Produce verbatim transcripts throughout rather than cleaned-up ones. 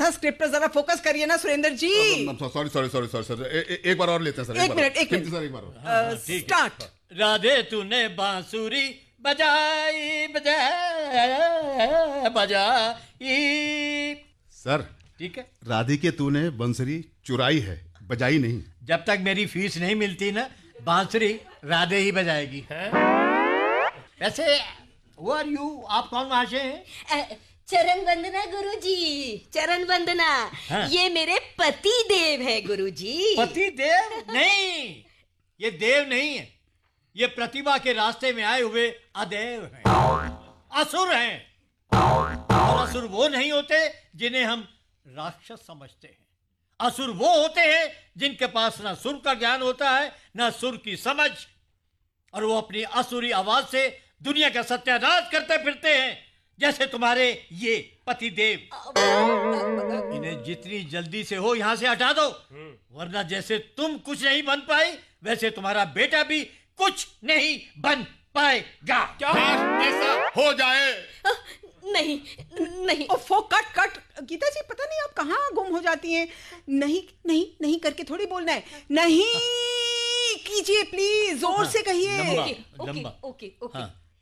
था, स्क्रिप्ट पर जरा फोकस करिए ना सुरेंद्र जी। Sorry sorry sorry sorry sir, एक बार और लेते हैं सर। एक मिनट एक मिनट सर, एक बार और स्टार्ट। राधे तूने बांसुरी बजाई बजाई बजाई। सर ठीक है, राधिके तूने बंसरी चुराई है, बजाई नहीं। जब तक मेरी फीस नहीं मिलती ना, बांसुरी राधे ही बजाएगी। वैसे वो आर यू, आप कौन महाशय हैं? चरण वंदना गुरुजी, चरण वंदना। हाँ। ये मेरे पति देव है गुरुजी। पति देव नहीं, ये देव नहीं है, ये प्रतिभा के रास्ते में आए हुए अदेव हैं, असुर हैं। और असुर वो नहीं होते जिन्हें हम राक्षस समझते हैं। असुर वो होते हैं जिनके पास ना सुर का ज्ञान होता है, ना सुर की समझ, और वो अपनी असुरी आवाज से दुनिया का सत्यानाश करते फिरते हैं, जैसे तुम्हारे ये पति देव। इन्हें जितनी जल्दी से हो यहां से हटा दो, वरना जैसे तुम कुछ नहीं बन पाई, वैसे तुम्हारा बेटा भी कुछ नहीं बन पाएगा। क्या ऐसा हो जाए? नहीं नहीं। ओफो, कट कट। गीता जी, पता नहीं आप कहाँ गुम हो जाती हैं। नहीं नहीं नहीं करके थोड़ी बोलना है। नहीं कीजिए प्लीज, जोर से कहिए। Okay okay okay okay.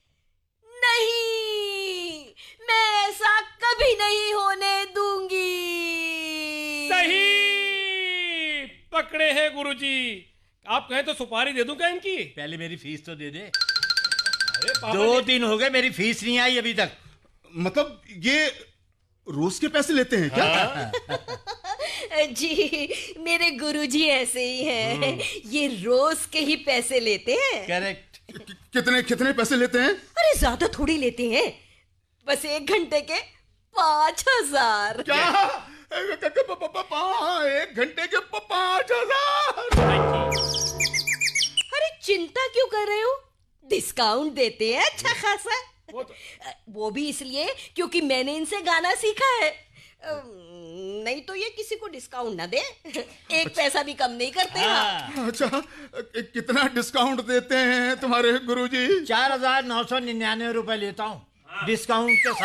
नहीं, मैं ऐसा कभी नहीं होने दूंगी। सही पकड़े हैं गुरुजी। आप कहें तो सुपारी दे दूं क्या इनकी? पहले मेरी फीस तो दे दे। अरे पापा दो जी। दिन हो गए मेरी फीस नहीं आई अभी तक। मतलब ये रोज के पैसे लेते हैं क्या? जी मेरे गुरुजी ऐसे ही हैं, ये रोज के ही पैसे लेते हैं। करेक्ट। कि- कितने कितने पैसे लेते हैं? अरे ज्यादा थोड़ी लेते हैं, बस एक घंटे के पाँच हजार। क्या? एक घंटे के पाँच हजार? अरे चिंता क्यों कर रहे हो, डिस्काउंट देते हैं अच्छा खासा। वो तो वो भी इसलिए क्योंकि मैंने इनसे गाना सीखा है। अम, नहीं तो ये किसी को डिस्काउंट ना दे, एक पैसा भी कम नहीं करते। हाँ। अच्छा, कितना डिस्काउंट देते हैं तुम्हारे गुरुजी? चार हजार नौ सौ निन्यानवे रुपए लेता हूँ डिस्काउंट के साथ।